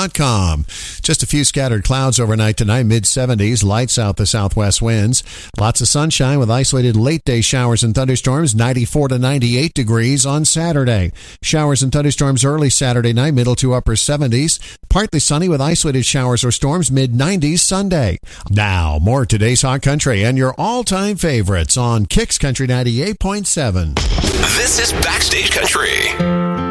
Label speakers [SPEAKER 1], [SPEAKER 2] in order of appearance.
[SPEAKER 1] KixCountry98.7. Just a few scattered clouds overnight tonight, mid-70s, lights out the southwest winds. Lots of sunshine with isolated late-day showers and thunderstorms, 94 to 98 degrees on Saturday. Showers and thunderstorms early Saturday night, middle to upper 70s. Partly sunny with isolated showers or storms, mid-90s Sunday. Now, more today's Hot Country and your all-time favorites on Kicks Country 98.7.
[SPEAKER 2] This is Backstage Country.